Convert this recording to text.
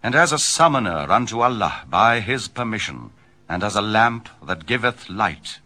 and as a summoner unto Allah by his permission, and as a lamp that giveth light